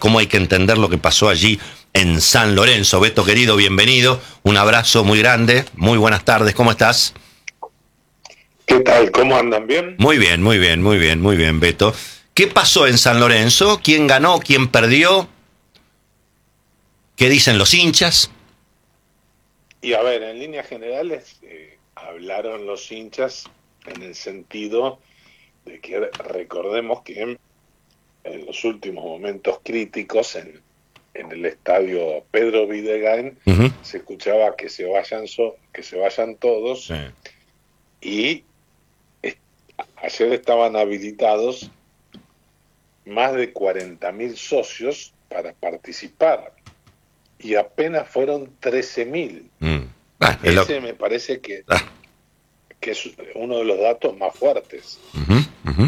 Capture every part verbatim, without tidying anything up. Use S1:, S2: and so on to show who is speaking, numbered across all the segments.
S1: cómo hay que entender lo que pasó allí en San Lorenzo. Beto querido, bienvenido, un abrazo muy grande, muy buenas tardes, ¿cómo estás?
S2: ¿Qué tal? ¿Cómo andan? ¿Bien?
S1: Muy bien, muy bien, muy bien, muy bien, Beto. ¿Qué pasó en San Lorenzo? ¿Quién ganó? ¿Quién perdió? ¿Qué dicen los hinchas?
S2: Y a ver, en líneas generales, eh, hablaron los hinchas en el sentido de que recordemos que en, en los últimos momentos críticos en, en el estadio Pedro Videgain
S1: Uh-huh.
S2: se escuchaba que se vayan so, que se vayan todos
S1: Sí.
S2: y es, ayer estaban habilitados más de cuarenta mil socios para participar y apenas fueron trece mil.
S1: Mm. Ah, es lo...
S2: Ese me parece que,
S1: ah.
S2: que es uno de los datos más fuertes.
S1: Uh-huh, uh-huh.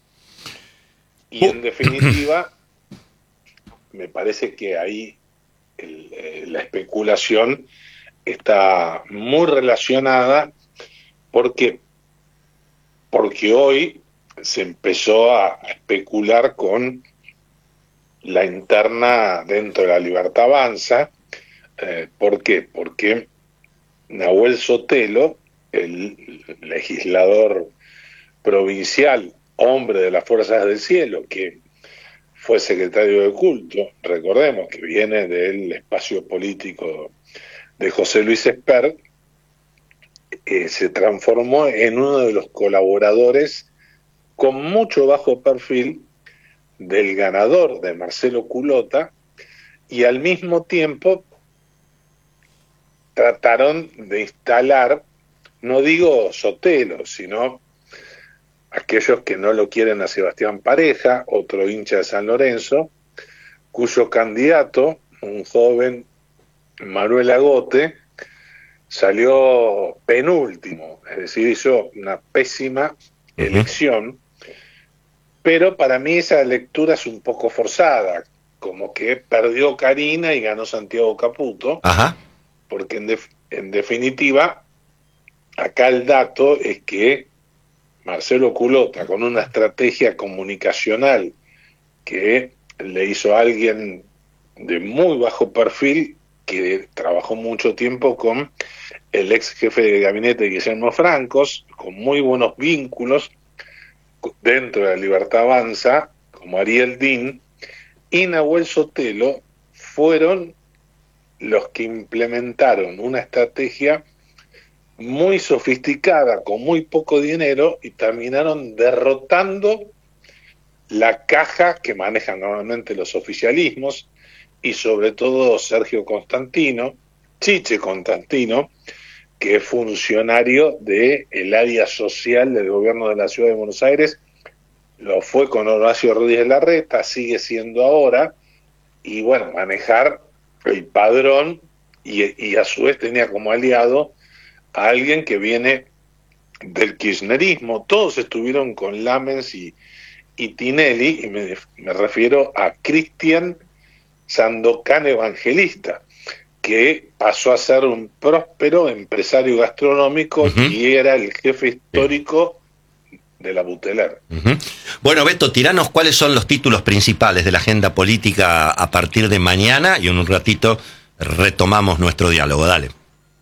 S2: Y
S1: Uh.
S2: en definitiva, me parece que ahí el, eh, la especulación está muy relacionada porque, porque hoy se empezó a especular con la interna dentro de la Libertad Avanza. Eh, ¿Por qué? Porque Nahuel Sotelo, el legislador provincial, hombre de las Fuerzas del Cielo, que fue secretario de culto, recordemos que viene del espacio político de José Luis Espert, eh, se transformó en uno de los colaboradores con mucho bajo perfil del ganador de Marcelo Culota, y al mismo tiempo trataron de instalar, no digo Sotelo, sino aquellos que no lo quieren a Sebastián Pareja, otro hincha de San Lorenzo, cuyo candidato, un joven Manuel Agote, salió penúltimo, es decir, hizo una pésima
S1: Uh-huh.
S2: elección, pero para mí esa lectura es un poco forzada, como que perdió Karina y ganó Santiago Caputo,
S1: Ajá.
S2: porque en, def en definitiva, acá el dato es que Marcelo Culota, con una estrategia comunicacional que le hizo a alguien de muy bajo perfil, que trabajó mucho tiempo con el ex jefe de gabinete Guillermo Francos, con muy buenos vínculos dentro de la Libertad Avanza, como Ariel Din, y Nahuel Sotelo, fueron los que implementaron una estrategia muy sofisticada, con muy poco dinero, y terminaron derrotando la caja que manejan normalmente los oficialismos, y sobre todo Sergio Constantino, Chiche Constantino, que es funcionario del área social del gobierno de la Ciudad de Buenos Aires, lo fue con Horacio Rodríguez Larreta, sigue siendo ahora, y bueno, manejar el padrón, y, y a su vez tenía como aliado a alguien que viene del kirchnerismo. Todos estuvieron con Lamens y, y Tinelli, y me, me refiero a Cristian Sandokan Evangelista, que pasó a ser un próspero empresario gastronómico. Uh-huh. Y era el jefe histórico de la Buteler.
S1: Uh-huh. Bueno, Beto, tiranos cuáles son los títulos principales de la agenda política a partir de mañana, y en un ratito retomamos nuestro diálogo. Dale.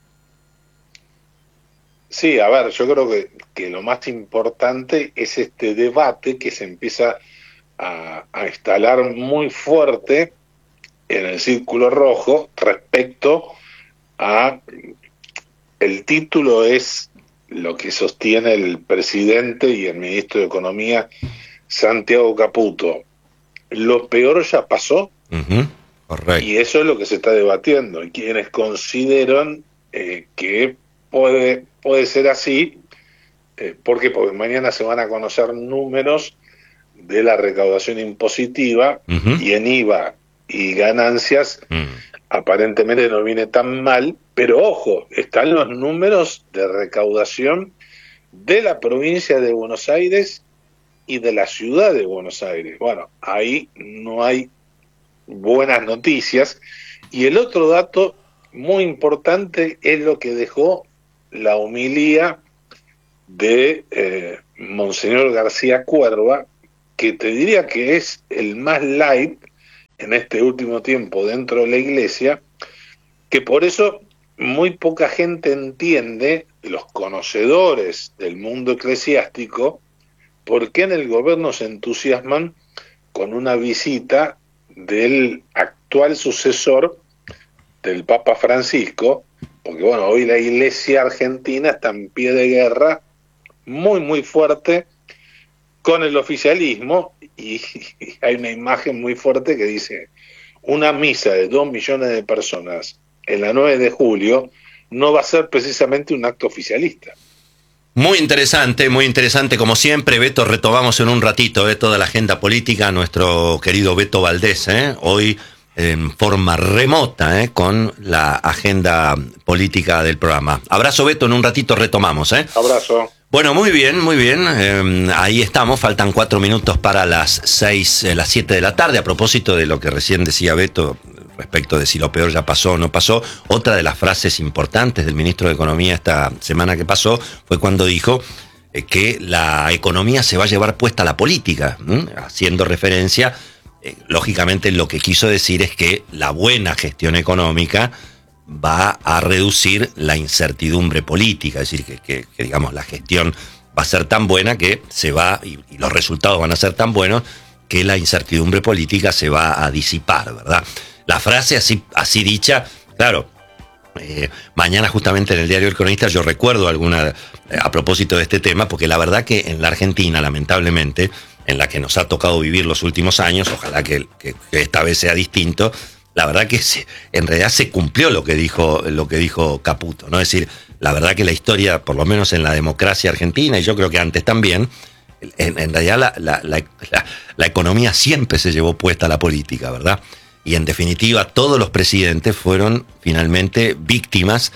S2: Sí, a ver, yo creo que, que lo más importante es este debate que se empieza a, a instalar muy fuerte en el Círculo Rojo respecto a el título. Es lo que sostiene el presidente y el ministro de Economía, Santiago Caputo: lo peor ya pasó.
S1: Uh-huh. Correcto.
S2: Y eso es lo que se está debatiendo, y quienes consideran eh, que puede, puede ser así. Eh, ¿por qué? Porque mañana se van a conocer números de la recaudación impositiva. Uh-huh. Y en I V A y ganancias uh-huh. aparentemente no viene tan mal, pero ojo, están los números de recaudación de la provincia de Buenos Aires y de la ciudad de Buenos Aires. Bueno, ahí no hay buenas noticias. Y el otro dato muy importante es lo que dejó la homilía de eh, Monseñor García Cuerva, que te diría que es el más light en este último tiempo dentro de la Iglesia, que por eso muy poca gente entiende, los conocedores del mundo eclesiástico, por qué en el gobierno se entusiasman con una visita del actual sucesor del Papa Francisco, porque bueno, hoy la Iglesia argentina está en pie de guerra muy muy fuerte con el oficialismo, y, y hay una imagen muy fuerte que dice: una misa de dos millones de personas en la nueve de julio no va a ser precisamente un acto oficialista.
S1: Muy interesante, muy interesante como siempre, Beto. Retomamos en un ratito eh, toda la agenda política, nuestro querido Beto Valdés, eh, hoy en forma remota, eh, con la agenda política del programa. Abrazo, Beto, en un ratito retomamos. Eh.
S2: Abrazo.
S1: Bueno, muy bien, muy bien. Eh, ahí estamos, faltan cuatro minutos para las seis, eh, las siete de la tarde. A propósito de lo que recién decía Beto respecto de si lo peor ya pasó o no pasó, otra de las frases importantes del ministro de Economía esta semana que pasó fue cuando dijo eh, que la economía se va a llevar puesta a la política, ¿m? haciendo referencia, eh, lógicamente lo que quiso decir es que la buena gestión económica va a reducir la incertidumbre política, es decir, que, que, que digamos la gestión va a ser tan buena que se va, y, y los resultados van a ser tan buenos que la incertidumbre política se va a disipar, ¿verdad? La frase así, así dicha, claro, eh, mañana justamente en el diario El Cronista yo recuerdo alguna, eh, a propósito de este tema, porque la verdad que en la Argentina, lamentablemente, en la que nos ha tocado vivir los últimos años, ojalá que, que, que esta vez sea distinto, la verdad que se, en realidad se cumplió lo que dijo, lo que dijo Caputo, ¿no? Es decir, la verdad que la historia, por lo menos en la democracia argentina, y yo creo que antes también, en, en realidad la, la, la, la, la economía siempre se llevó puesta a la política, ¿verdad? Y en definitiva, todos los presidentes fueron finalmente víctimas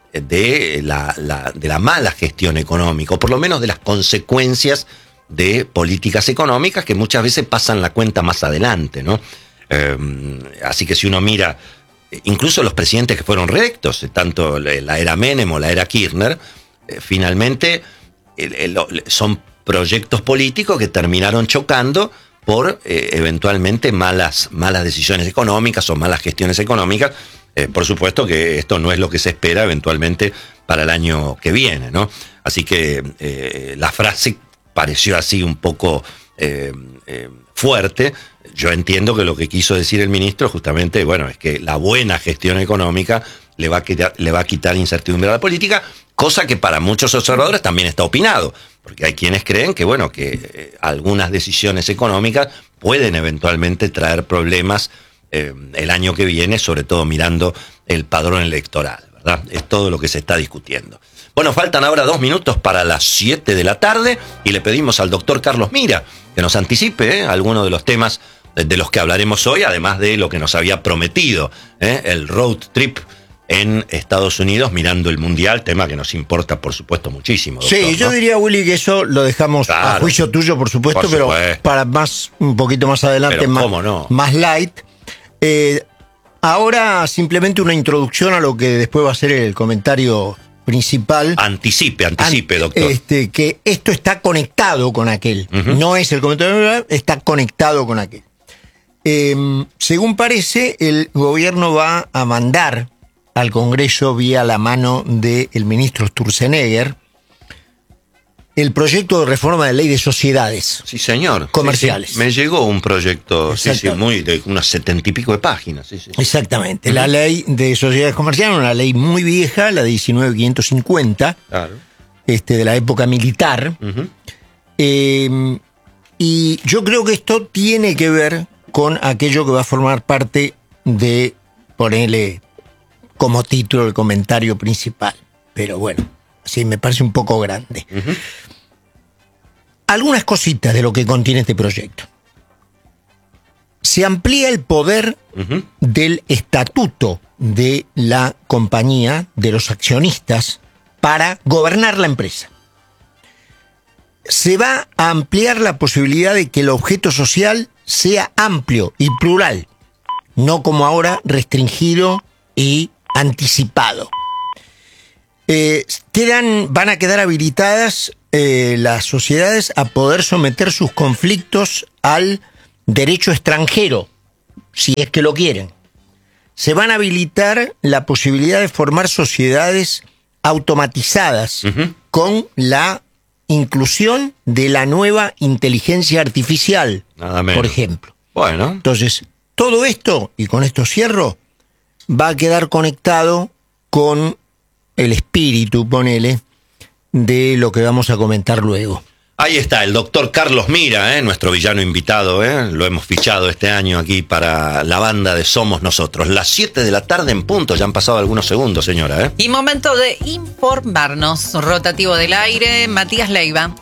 S1: de la, la, de la mala gestión económica, o por lo menos de las consecuencias de políticas económicas que muchas veces pasan la cuenta más adelante, ¿no? Eh, así que si uno mira, incluso los presidentes que fueron reelectos, tanto la era Menem o la era Kirchner, eh, finalmente eh, eh, son proyectos políticos que terminaron chocando por eh, eventualmente malas, malas decisiones económicas o malas gestiones económicas. Eh, por supuesto que esto no es lo que se espera eventualmente para el año que viene, ¿no? Así que eh, la frase pareció así un poco eh, eh, fuerte. Yo entiendo que lo que quiso decir el ministro justamente, bueno, es que la buena gestión económica le va a quitar, le va a quitar incertidumbre a la política, cosa que para muchos observadores también está opinado, porque hay quienes creen que, bueno, que eh, algunas decisiones económicas pueden eventualmente traer problemas eh, el año que viene, sobre todo mirando el padrón electoral, ¿verdad? Es todo lo que se está discutiendo. Bueno, faltan ahora dos minutos para las siete de la tarde y le pedimos al doctor Carlos Mira que nos anticipe eh, algunos de los temas de, de los que hablaremos hoy, además de lo que nos había prometido, eh, el road trip en Estados Unidos mirando el Mundial, tema que nos importa, por supuesto, muchísimo. Doctor,
S3: sí, yo
S1: ¿no?
S3: diría, Willy, que eso lo dejamos claro, a juicio tuyo, por supuesto, por pero supuesto. Para más, un poquito más adelante, pero, más, no? más light. Eh, ahora simplemente una introducción a lo que después va a ser el comentario principal.
S1: Anticipe, anticipe, Ant, doctor.
S3: Este, que esto está conectado con aquel. Uh-huh. No es el comentario, está conectado con aquel. Eh, según parece, el gobierno va a mandar al Congreso vía la mano del ministro Sturzenegger el proyecto de reforma de ley de sociedades.
S1: Sí, señor.
S3: Comerciales.
S1: Sí, sí. Me llegó un proyecto, sí, sí, muy de unas setenta y pico de páginas. Sí, sí.
S3: Exactamente. Uh-huh. La ley de sociedades comerciales, una ley muy vieja, la de diecinueve mil quinientos cincuenta, claro. este, de la época militar. Uh-huh. Eh, y yo creo que esto tiene que ver con aquello que va a formar parte de, ponerle como título el comentario principal. Pero bueno, sí, me parece un poco grande. Uh-huh. Algunas cositas de lo que contiene este proyecto. Se amplía el poder uh-huh. del estatuto de la compañía, de los accionistas, para gobernar la empresa. Se va a ampliar la posibilidad de que el objeto social sea amplio y plural, no como ahora restringido y anticipado. Eh, quedan, van a quedar habilitadas eh, las sociedades a poder someter sus conflictos al derecho extranjero, si es que lo quieren. Se van a habilitar la posibilidad de formar sociedades automatizadas uh-huh. con la inclusión de la nueva inteligencia artificial,
S1: Nada menos.
S3: por ejemplo.
S1: Bueno.
S3: Entonces, todo esto, y con esto cierro, va a quedar conectado con el espíritu, ponele, de lo que vamos a comentar luego.
S1: Ahí está, el doctor Carlos Mira, ¿eh? nuestro villano invitado, ¿eh? lo hemos fichado este año aquí para la banda de Somos Nosotros. Las siete de la tarde en punto, ya han pasado algunos segundos, señora. ¿eh?
S4: Y momento de informarnos. Rotativo del aire, Matías Leiva.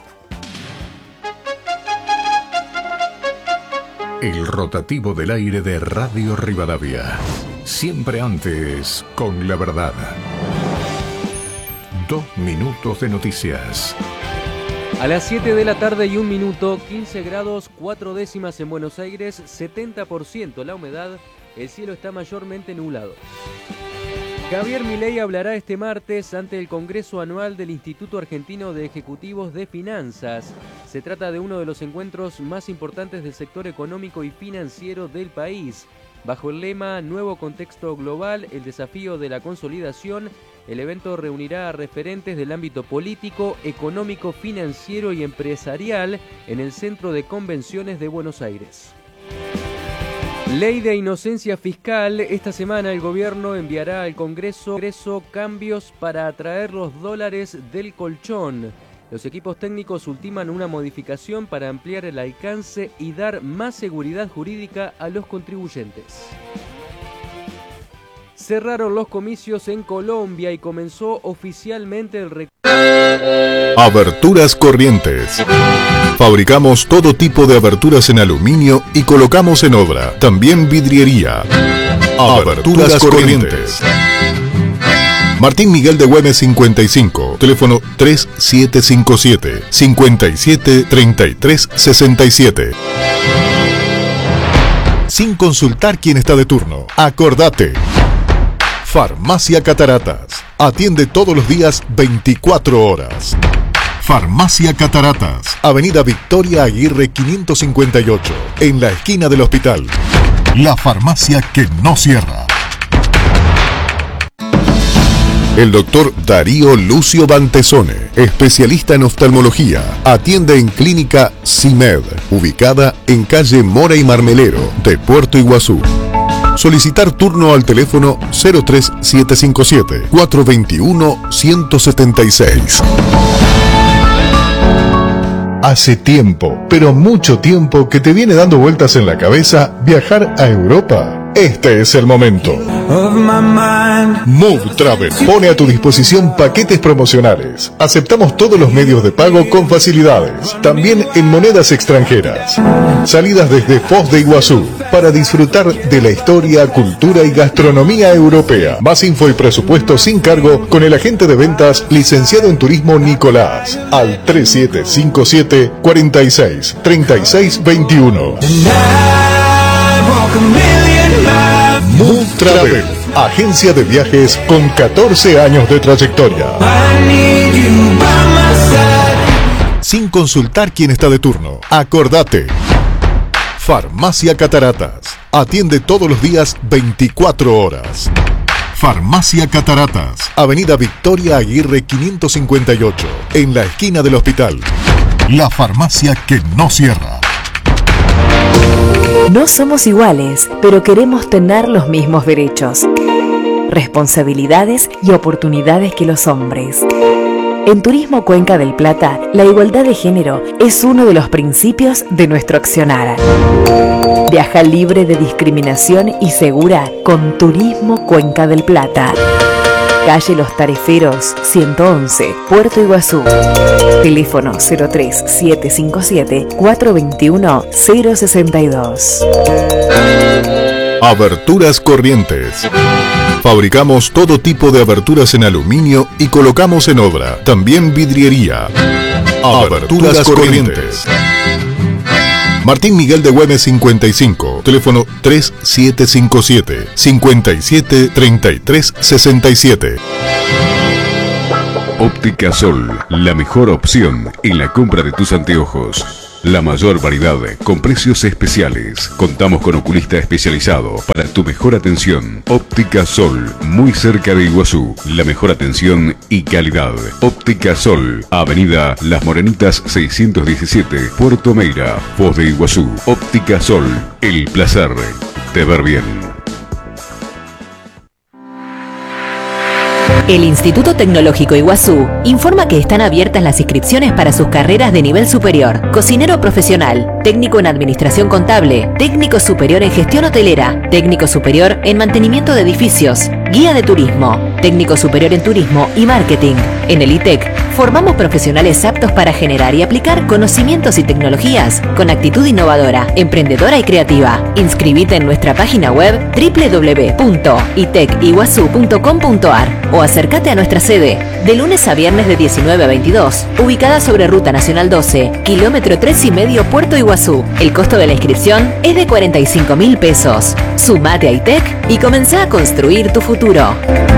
S5: El rotativo del aire de Radio Rivadavia. Siempre antes, con la verdad. Dos minutos de noticias.
S6: A las siete de la tarde y un minuto, quince grados, cuatro décimas en Buenos Aires, setenta por ciento la humedad, el cielo está mayormente nublado. Javier Milei hablará este martes ante el Congreso Anual del Instituto Argentino de Ejecutivos de Finanzas. Se trata de uno de los encuentros más importantes del sector económico y financiero del país. Bajo el lema Nuevo Contexto Global, el desafío de la consolidación, el evento reunirá a referentes del ámbito político, económico, financiero y empresarial en el Centro de Convenciones de Buenos Aires. Ley de inocencia fiscal. Esta semana el gobierno enviará al Congreso, Congreso cambios para atraer los dólares del colchón. Los equipos técnicos ultiman una modificación para ampliar el alcance y dar más seguridad jurídica a los contribuyentes. Cerraron los comicios en Colombia y comenzó oficialmente el rec...
S5: Aberturas Corrientes. Fabricamos todo tipo de aberturas en aluminio y colocamos en obra. También vidriería. Aberturas Corrientes. Martín Miguel de Güemes cincuenta y cinco, teléfono tres siete cinco siete, cinco siete tres tres seis siete. Sin consultar quién está de turno, acordate. Farmacia Cataratas. Atiende todos los días veinticuatro horas. Farmacia Cataratas. Avenida Victoria Aguirre quinientos cincuenta y ocho, en la esquina del hospital. La farmacia que no cierra. El doctor Darío Lucio Bantesone, especialista en oftalmología, atiende en Clínica CIMED, ubicada en calle Mora y Marmelero de Puerto Iguazú. Solicitar turno al teléfono cero tres siete cinco siete, cuatro dos uno, uno siete seis. Hace tiempo, pero mucho tiempo, que te viene dando vueltas en la cabeza viajar a Europa. Este es el momento. Move Travel pone a tu disposición paquetes promocionales. Aceptamos todos los medios de pago con facilidades, también en monedas extranjeras. Salidas desde Foz de Iguazú para disfrutar de la historia, cultura y gastronomía europea. Más info y presupuesto sin cargo con el agente de ventas licenciado en turismo Nicolás al tres siete cinco siete, cuatro seis, tres seis dos uno. Move Travel, agencia de viajes con catorce años de trayectoria. Sin consultar quién está de turno, acordate. Farmacia Cataratas. Atiende todos los días veinticuatro horas. Farmacia Cataratas. Avenida Victoria Aguirre quinientos cincuenta y ocho, en la esquina del hospital. La farmacia que no cierra.
S7: No somos iguales, pero queremos tener los mismos derechos, responsabilidades y oportunidades que los hombres. En Turismo Cuenca del Plata, la igualdad de género es uno de los principios de nuestro accionar. Viaja libre de discriminación y segura con Turismo Cuenca del Plata. Calle Los Tareferos, ciento once, Puerto Iguazú. Teléfono cero tres siete cinco siete, cuatro dos uno, cero seis dos.
S5: Aberturas Corrientes. Fabricamos todo tipo de aberturas en aluminio y colocamos en obra. También vidriería. Aberturas Corrientes. Martín Miguel de Güemes cincuenta y cinco, teléfono tres siete cinco siete, cinco siete tres tres seis siete.
S8: Óptica Sol, la mejor opción en la compra de tus anteojos. La mayor variedad con precios especiales. Contamos con oculista especializado para tu mejor atención. Óptica Sol, muy cerca de Iguazú. La mejor atención y calidad. Óptica Sol, Avenida Las Morenitas seiscientos diecisiete, Puerto Meira, Foz de Iguazú. Óptica Sol, el placer de ver bien.
S7: El Instituto Tecnológico Iguazú informa que están abiertas las inscripciones para sus carreras de nivel superior: cocinero profesional, técnico en administración contable, técnico superior en gestión hotelera, técnico superior en mantenimiento de edificios, guía de turismo, técnico superior en turismo y marketing. En el I T E C formamos profesionales aptos para generar y aplicar conocimientos y tecnologías con actitud innovadora, emprendedora y creativa. Inscribite en nuestra página web doble u doble u doble u punto i t e c iguazú punto com punto a r o acércate a nuestra sede de lunes a viernes de diecinueve a veintidós, ubicada sobre Ruta Nacional doce, kilómetro tres y medio, Puerto Iguazú. El costo de la inscripción es de cuarenta y cinco mil pesos. Sumate a I T E C y comenzá a construir tu futuro.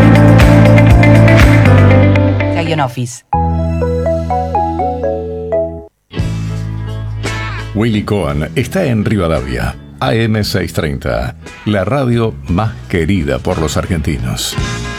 S4: Office.
S5: Willy Cohen está en Rivadavia, A M seiscientos treinta, la radio más querida por los argentinos.